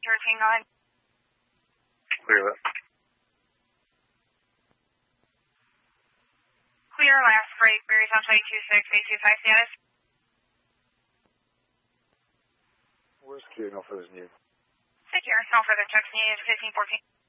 13 on. Clear that. Clear last freight, Berrytown 226, 825 status. Where's Q? No further needed. Secure, no further checks needed, 1514.